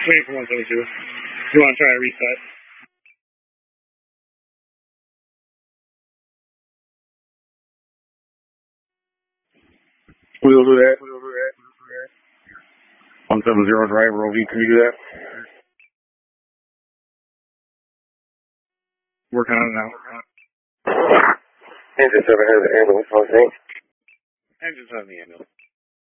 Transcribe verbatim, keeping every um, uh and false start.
waiting for one seventy-two. If you want to try to reset. We'll do that. We'll do that. one seventy driver O V, can you do that? Working on it now. Engine seven has an ambulance on scene. Engine seven, the ambulance.